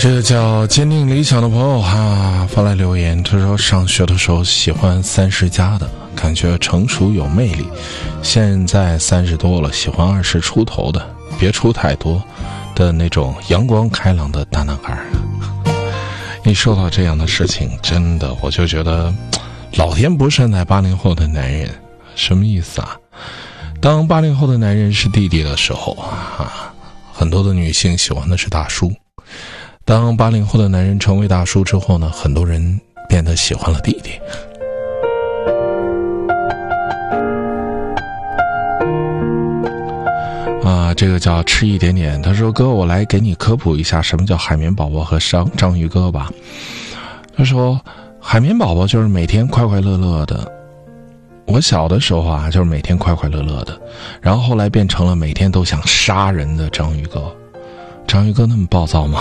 这个叫坚定理想的朋友发来留言，他说上学的时候喜欢30加的，感觉成熟有魅力，现在30多了喜欢20出头的，别出太多的那种阳光开朗的大男孩。一说到这样的事情，真的我就觉得老天不善待80后的男人。什么意思啊？当80后的男人是弟弟的时候很多的女性喜欢的是大叔。当80后的男人成为大叔之后呢，很多人变得喜欢了弟弟。这个叫吃一点点，他说哥，我来给你科普一下什么叫海绵宝宝和章鱼哥吧。他说海绵宝宝就是每天快快乐乐的，我小的时候就是每天快快乐乐的，然后后来变成了每天都想杀人的章鱼哥。章鱼哥那么暴躁吗？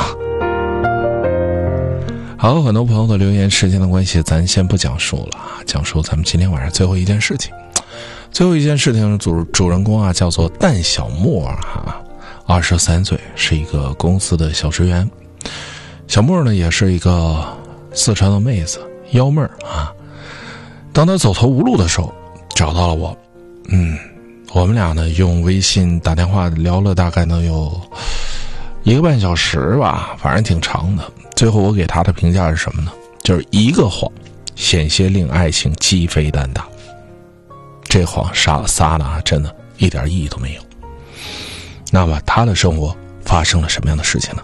好，很多朋友的留言，时间的关系咱先不讲述了讲述咱们今天晚上最后一件事情。最后一件事情，主人公叫做蛋小沫23岁，是一个公司的小职员。小沫呢也是一个四川的妹子，幺妹儿当他走投无路的时候找到了我，我们俩呢用微信打电话聊了大概能有1个半小时吧，反正挺长的。最后我给他的评价是什么呢？就是一个谎险些令爱情鸡飞蛋打。这谎撒的真的一点意义都没有。那么他的生活发生了什么样的事情呢？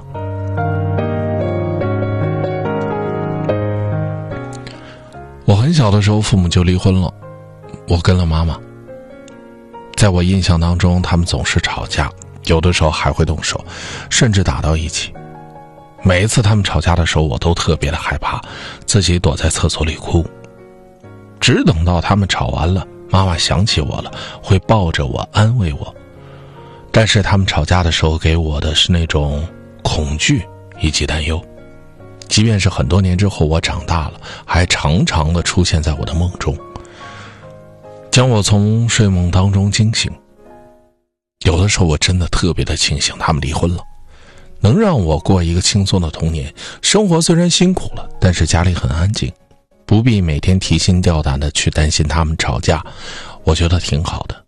我很小的时候父母就离婚了，我跟了妈妈。在我印象当中，他们总是吵架，有的时候还会动手，甚至打到一起。每一次他们吵架的时候，我都特别的害怕，自己躲在厕所里哭。只等到他们吵完了，妈妈想起我了，会抱着我安慰我。但是他们吵架的时候给我的是那种恐惧以及担忧，即便是很多年之后我长大了，还常常的出现在我的梦中，将我从睡梦当中惊醒。有的时候我真的特别的庆幸他们离婚了，能让我过一个轻松的童年。生活虽然辛苦了，但是家里很安静，不必每天提心吊胆的去担心他们吵架，我觉得挺好的。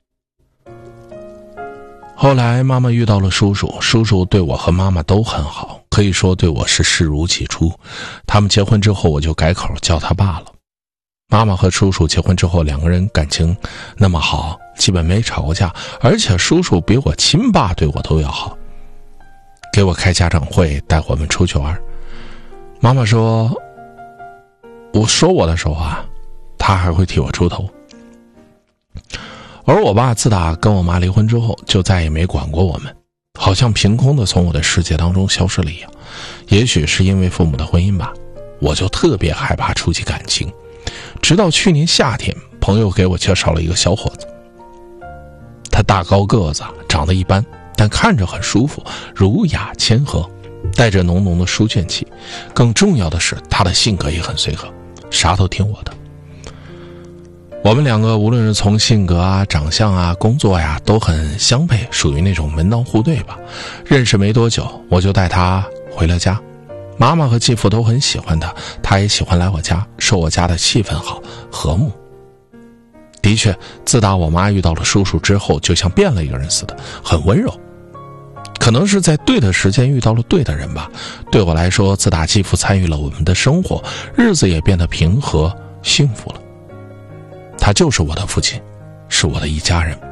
后来妈妈遇到了叔叔，叔叔对我和妈妈都很好，可以说对我是视如己出。他们结婚之后，我就改口叫他爸了。妈妈和叔叔结婚之后，两个人感情那么好，基本没吵过架，而且叔叔比我亲爸对我都要好，给我开家长会，带我们出去玩。妈妈说我说我的时候他还会替我出头。而我爸自打跟我妈离婚之后，就再也没管过我们，好像凭空的从我的世界当中消失了一样。也许是因为父母的婚姻吧，我就特别害怕触及感情。直到去年夏天，朋友给我介绍了一个小伙子，他大高个子，长得一般，但看着很舒服，儒雅谦和，带着浓浓的书卷气。更重要的是，他的性格也很随和，啥都听我的。我们两个无论是从性格长相工作都很相配，属于那种门当户对吧。认识没多久，我就带他回了家。妈妈和继父都很喜欢他，他也喜欢来我家，说我家的气氛好，和睦。的确，自打我妈遇到了叔叔之后，就像变了一个人似的，很温柔。可能是在对的时间遇到了对的人吧。对我来说，自打继父参与了我们的生活，日子也变得平和幸福了。他就是我的父亲，是我的一家人。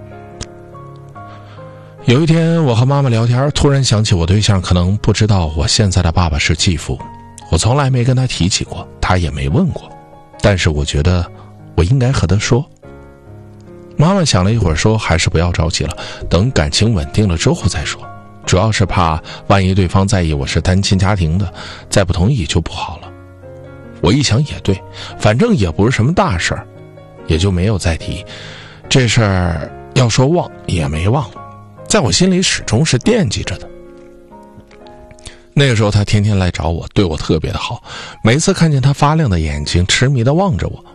有一天我和妈妈聊天，突然想起我对象可能不知道我现在的爸爸是继父，我从来没跟他提起过，他也没问过，但是我觉得我应该和他说。妈妈想了一会儿说，还是不要着急了，等感情稳定了之后再说，主要是怕万一对方在意我是单亲家庭的，再不同意就不好了。我一想也对，反正也不是什么大事儿，也就没有再提。这事儿要说忘也没忘，在我心里始终是惦记着的。那个时候他天天来找我，对我特别的好，每次看见他发亮的眼睛，痴迷的望着我，